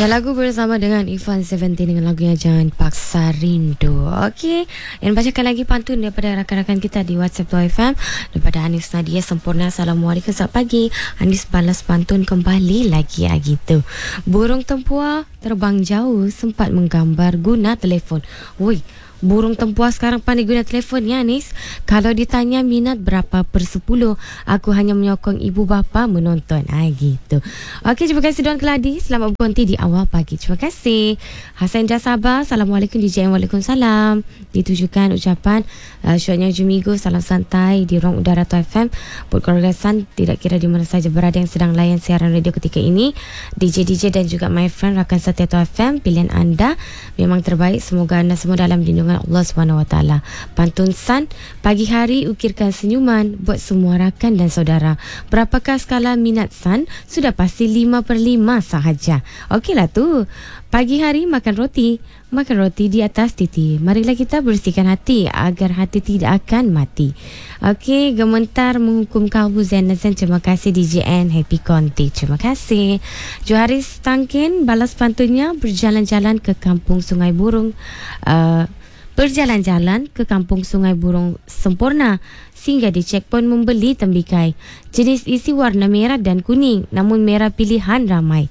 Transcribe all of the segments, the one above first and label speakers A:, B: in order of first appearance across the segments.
A: Ya, lagu bersama dengan Ivan Seventeen dengan lagunya Jangan Paksa Rindu. Okey, dan bacakan lagi pantun daripada rakan-rakan kita di WhatsApp 2FM. Daripada Anis Nadia Sempurna, Assalamualaikum, selamat pagi. Anis balas pantun kembali lagi gitu. Burung tempua terbang jauh sempat menggambar guna telefon. Woi, burung tempua sekarang pandai guna telefon ya, Anis. Kalau ditanya minat berapa per 10, aku hanya menyokong ibu bapa menonton. Gitu. Okey, terima kasih Tuan Keladi. Selamat berhenti di awal pagi. Terima kasih. Hasan Jasabah, Assalamualaikum DJ. Waalaikumsalam. Ditujukan ucapan syoknya Jumigo, salam santai di ruang udara TOFM. Buat keluarga San, tidak kira di mana saja berada yang sedang layan siaran radio ketika ini. DJ dan juga my friend rakan setia TOFM, pilihan anda memang terbaik. Semoga anda semua dalam lindungan Allah SWT. Pantun San, pagi hari ukirkan senyuman buat semua rakan dan saudara. Berapakah skala minat San? Sudah pasti 5/5 sahaja. Okeylah tu. Pagi hari makan roti di atas titi. Marilah kita bersihkan hati agar hati tidak akan mati. Okey, gementar menghukum kalbu Zain Nazan. Terima kasih DJN Happy Conti. Terima kasih. Joharis Tangkin balas pantunnya, berjalan-jalan ke kampung Sungai Burung. Berjalan-jalan ke kampung Sungai Burung Sempurna sehingga di checkpoint membeli tembikai. Jenis isi warna merah dan kuning, namun merah pilihan ramai.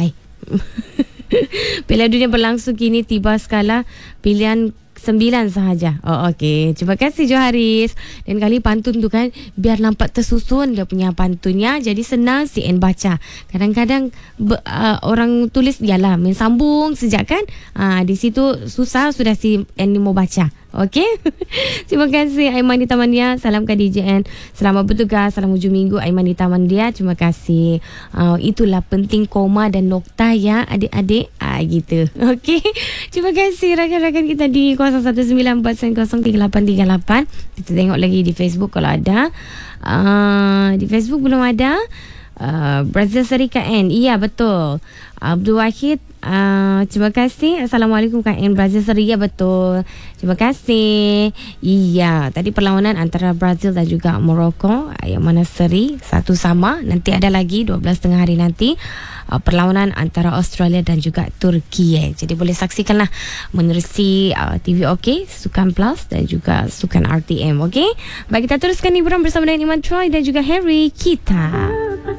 A: Piala dunia berlangsung kini tiba skala pilihan 9 sahaja. Okey. Terima kasih Joharis. Dan kali pantun tu kan, biar nampak tersusun dia punya pantunnya, jadi senang si N baca. Kadang-kadang orang tulis yalah main sambung sejak kan. Di situ susah sudah si N ni mau baca. Okey. Terima kasih Aiman di Tamandia. Salam ke DJN. Selamat bertugas. Salam hujung minggu Aiman di Tamandia. Terima kasih. Itulah penting koma dan nokta ya adik-adik. Gitu. Okey. Terima kasih rakan-rakan kita di 0194903838. Kita tengok lagi di Facebook kalau ada. Di Facebook belum ada. Brazil Seri KN. Iya betul. Abdul Wahid, terima kasih. Assalamualaikum KN Brazil Seri. Ya betul. Terima kasih. Iya, tadi perlawanan antara Brazil dan juga Morocco. Yang mana seri satu sama. Nanti ada lagi 12 tengah hari nanti perlawanan antara Australia dan juga Turki. Jadi boleh saksikanlah menerusi TV OK, Sukan Plus dan juga Sukan RTM. Okey. Baik, kita teruskan hiburan bersama dengan Iman Troy dan juga Harry kita.